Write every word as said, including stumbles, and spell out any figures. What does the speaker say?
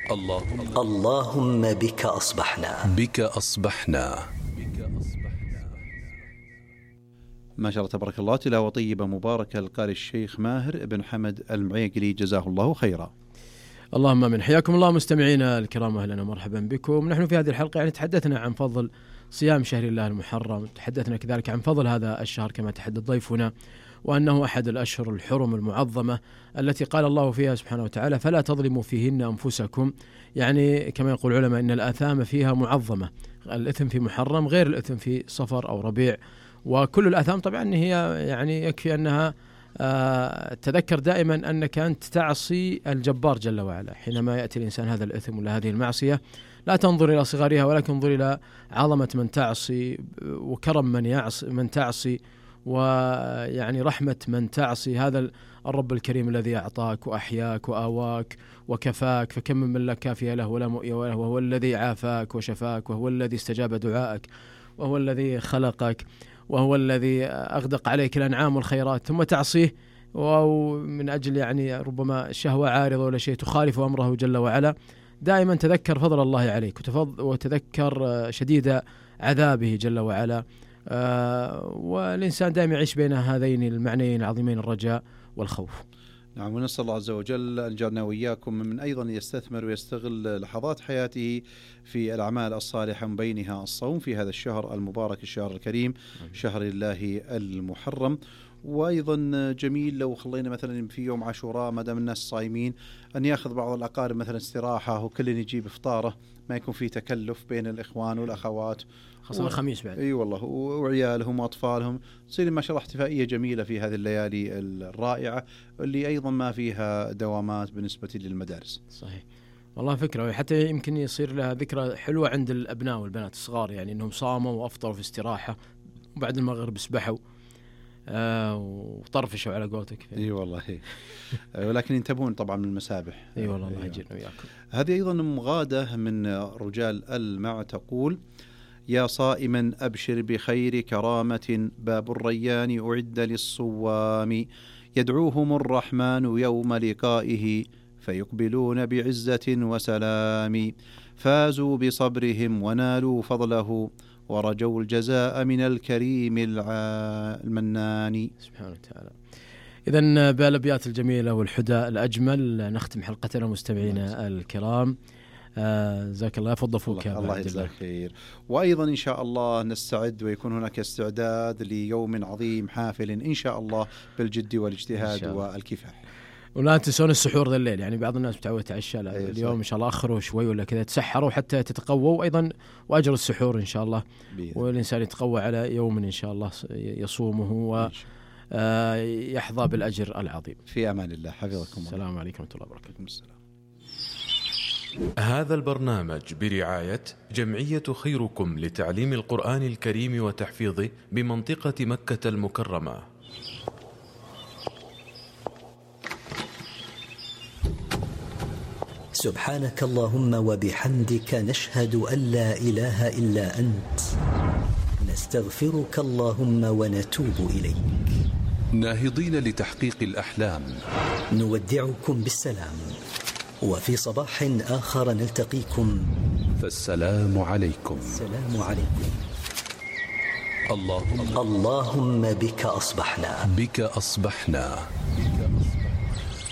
اللهم اللهم بك أصبحنا بك أصبحنا. ما شاء الله تبارك الله، تلاوة طيبة مباركة القارئ الشيخ ماهر بن حمد المعيقلي جزاه الله خيرا. اللهم من حياكم الله مستمعينا الكرام، أهلا ومرحبا بكم. نحن في هذه الحلقة يعني تحدثنا عن فضل صيام شهر الله المحرم، تحدثنا كذلك عن فضل هذا الشهر كما تحدث ضيفنا، وأنه أحد الأشهر الحرم المعظمة التي قال الله فيها سبحانه وتعالى فلا تظلموا فيهن أنفسكم. يعني كما يقول العلماء إن الآثام فيها معظمة، الإثم في محرم غير الإثم في صفر أو ربيع، وكل الآثام طبعا هي يعني يكفي أنها آه تذكر دائما أنك أنت تعصي الجبار جل وعلا. حينما يأتي الإنسان هذا الإثم ولا هذه المعصية لا تنظر إلى صغارها، ولكن انظر إلى عظمة من تعصي وكرم من يعصي من تعصي ويعني رحمة من تعصي. هذا الرب الكريم الذي أعطاك وأحياك وآواك وكفاك، فكم من لا كافي له ولا مؤية له، وهو الذي عافاك وشفاك، وهو الذي استجاب دعائك، وهو الذي خلقك، وهو الذي أغدق عليك الأنعام والخيرات، ثم تعصيه ومن أجل يعني ربما شهوة عارضة ولا شيء تخالف أمره جل وعلا. دائما تذكر فضل الله عليك وتذكر شديد عذابه جل وعلا. آه والإنسان دائما يعيش بين هذين المعنيين العظيمين، الرجاء والخوف. نعم، ونسأل الله عز وجل أن يجعلنا وإياكم من أيضا يستثمر ويستغل لحظات حياته في الأعمال الصالحة، من بينها الصوم في هذا الشهر المبارك، الشهر الكريم، شهر الله المحرم. وأيضا جميل لو خلينا مثلا في يوم عاشوراء ما دام الناس صايمين أن يأخذ بعض الأقارب مثلا استراحة، وكل يجيب إفطاره، ما يكون فيه تكلف بين الإخوان والأخوات، خاصة الخميس بعد. اي والله، وعيالهم واطفالهم، تصير ما شاء الله احتفائيه جميله في هذه الليالي الرائعه اللي ايضا ما فيها دوامات بالنسبه للمدارس. صحيح والله فكره، حتى يمكن يصير لها ذكرى حلوه عند الابناء والبنات الصغار، يعني انهم صاموا وافطروا في استراحه وبعد المغرب سبحوا آه وطرفشوا على قولتك. اي والله ولكن ينتبهون طبعا من المسابح. اي والله الله يجزينا وياكم. هذه ايضا مغاده من رجال المع تقول: يا صائما أبشر بخير كرامة، باب الريان أعد للصوام، يدعوهم الرحمن يوم لقائه، فيقبلون بعزة وسلام، فازوا بصبرهم ونالوا فضله، ورجوا الجزاء من الكريم المنان. سبحانه وتعالى. إذن بالأبيات الجميلة والحدى الأجمل نختم حلقتنا مستمعينا الكرام. جزاك الله فضل فوك. الله يجزاك خير. وأيضا إن شاء الله نستعد ويكون هناك استعداد ليوم عظيم حافل إن شاء الله بالجد والاجتهاد والكفاح. ولا تنسون السحور ذا الليل، يعني بعض الناس متعود تعشى اليوم إن شاء الله أخروا شوي ولا كذا تسحروا حتى تتقووا، أيضا وأجر السحور إن شاء الله، والإنسان يتقوى على يوم إن شاء الله يصومه ويحظى بالأجر العظيم. في أمان الله، حفظكم الله. السلام عليكم ورحمة الله وبركاته. السلام. هذا البرنامج برعاية جمعية خيركم لتعليم القرآن الكريم وتحفيظه بمنطقة مكة المكرمة. سبحانك اللهم وبحمدك، نشهد أن لا إله إلا أنت، نستغفرك اللهم ونتوب إليك. ناهضين لتحقيق الأحلام، نودعكم بالسلام، وفي صباح آخر نلتقيكم، فالسلام عليكم. السلام عليكم. اللهم اللهم بك أصبحنا بك أصبحنا.